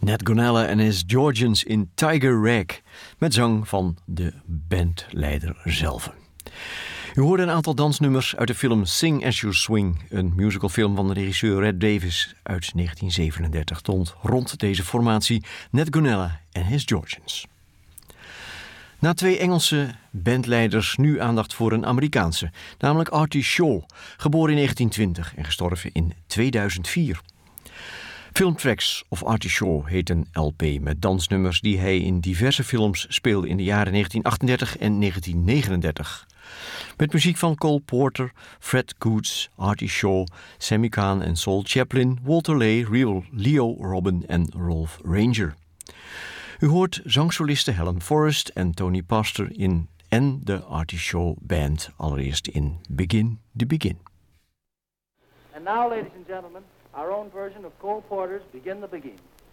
Nat Gonella en his Georgians in Tiger Rag, met zang van de bandleider zelf. U hoorde een aantal dansnummers uit de film Sing As You Swing, een musicalfilm van de regisseur Red Davis uit 1937, rond deze formatie Nat Gonella en his Georgians. Na 2 Engelse bandleiders nu aandacht voor een Amerikaanse, namelijk Artie Shaw, geboren in 1920 en gestorven in 2004. Filmtracks of Artie Shaw heet een LP met dansnummers die hij in diverse films speelde in de jaren 1938 en 1939. Met muziek van Cole Porter, Fred Goods, Artie Shaw, Sammy Cahn en Saul Chaplin, Walter Lay, Leo Robin en Rolf Ranger. U hoort zangsolisten Helen Forrest en Tony Pastor en de Artie Shaw Band, allereerst in Begin the Begin. And now, ladies and gentlemen, our own version of Cole Porter's Begin the Begin.